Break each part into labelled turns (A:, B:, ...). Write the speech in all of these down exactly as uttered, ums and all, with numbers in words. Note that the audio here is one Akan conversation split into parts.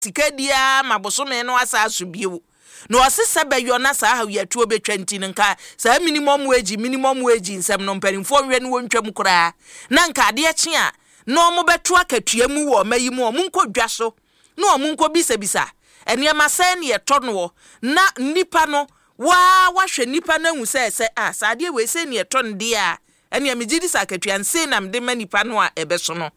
A: sikadia mabosome no asa asubiewu no osese beyo na sa ha yetu obetwa ntin nka sa minimum wage minimum wage nsem no mpanimfo hwe no wontwam kura na nka ade eche a no mo beto akatua mu wo mayi mu o munkodwa so no mo nko bisa bisa ene ma se ne yeto no na nipa no wa wahwe nipa na hu se se ah sa ade we se ne yeto nde a ene me gidi sa akatua nse na mde ma nipa no a ebeso no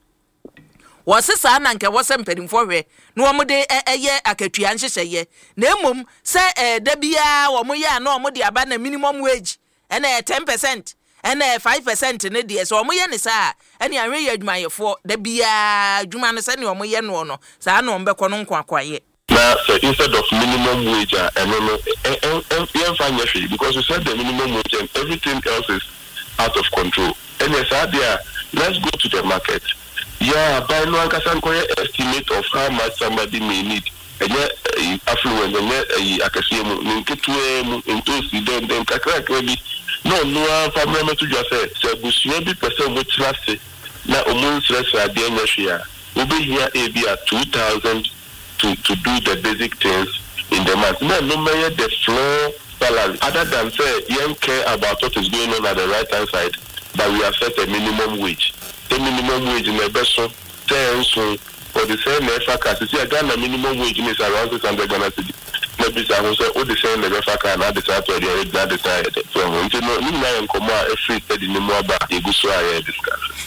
A: wasesa na nke wose mpanimfo hwe no omo de eye akatua nhyehyeye na emom se da bia wo mo ya na omo de aba na minimum wage ene ten percent ene five percent ne de so omo ye ne sa ene anwe ye adwumayefo da bia adwuma no se ne omo ye no no sa na ombe ko no nko akwaye
B: na so instead of minimum wage and no no because we said the minimum wage and everything else is out of control and yes idea let's go to the market. Yeah, by no can estimate of how much somebody may need. And yet, affluent, and yet, I can see him into them, then Kakrak maybe. No, no, family to just say, so maybe person with trust. Now, almost less at the end of year. We'll be here maybe at two thousand to to do the basic things in the month. No, no matter the floor salary. Other than say, you don't care about what is going on at the right hand side, but we have set a minimum wage. The minimum wage in the best so so for the same effort see again the minimum wage is around six hundred Ghana cedi maybe say who say all the same the effort can add the to the that decide from you know you know come out free study no more about e go so I discuss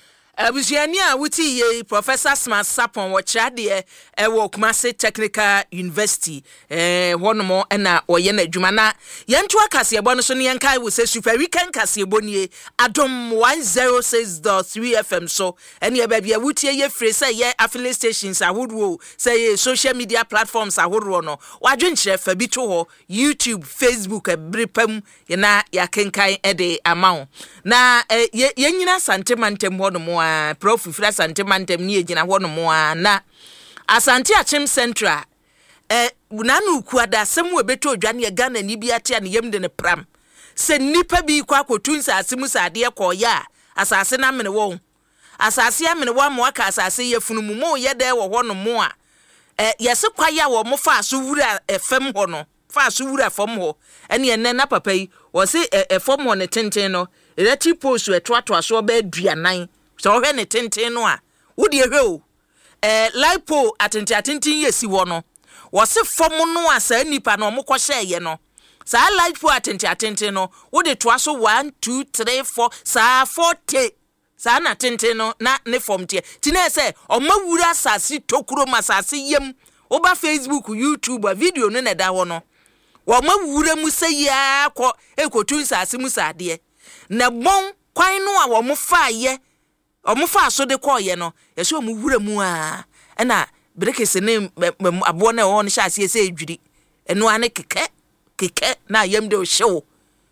A: abuziani a wuti ye Professor Smart Sapon wo chade e wo Kumasi Technical University eh honomo na oye na adwuma na yentu akase ebo no so ne yankai wo se super weekend kase ebo nie adom one oh six point three F M so ene ba bia wuti ye free say ye affiliate stations ahodo say social media platforms ahodo no wadwenkyere fa bi to ho YouTube Facebook ebrepam ye na yakenkai e de amawo na ye nyina santemantem honomo Prof Fira Santemantem ni ejina hono mo na Asante Achim Central eh nanu kuada semu ebeto odwane ye Ghana ni bi ate ne yem de ne pram se nipa bi kwa kotunsa asemu sade ko ya asase na mene wo asase amene wo mo aka asase ye funu mo ye de wo hono mo a eh yese kwa ya wo mo fa so wura efem ho no fa so wura fam ho ene ene na papa yi wo se efom ho ne tenten no erati post etoato aso ba aduanan so hwe ne tenten no a wo de hwe o eh lipo atenti atenti yesi wo no wo se fom no a sa nipa no mo kwohye ye no sa lipo atenti atenti no wo de to aso one two three four sa forty sa na tenten no na ne fom tie ti na se o mawura asase tokuro masase yem wo ba Facebook YouTube video no na da ho no wo mawura mu se ya ko ekotu asase mu sade na bon kwan no a wo mo fa ye omo fa so de koye no yese omo wura mu a na brekese ne abo na ho no hyase se edwiri eno ane keke keke na yam de o hyew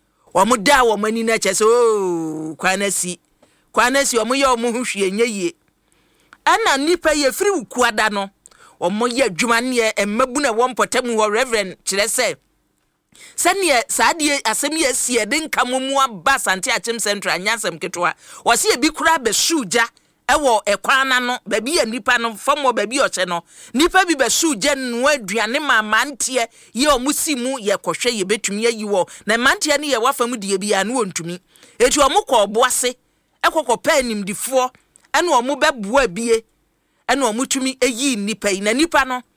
A: omo da wo mani na chese o kwanasi kwanasi omo ye omo hwehwe nyeye ana nipa ye firi ukuada no omo ye adwuma ne emmabu na wo mpotamu ho reverend kire se sene saade asem ye sie de nkamomu aba Asante Achim Central nyasem ketwa wose e bi kura be suja ewo ekwana no ba bi ya nipa no famo ba bi oche no nipa bi be suja no aduane ma mantie ye omusimu ye kohwe ye betumi ye yiwo na mantie ne ye wafam die bi ya no ontumi etu omukọ oboase ekokọ panim difo ene omu beboa bie ene omutumi eyi nipa na nipa no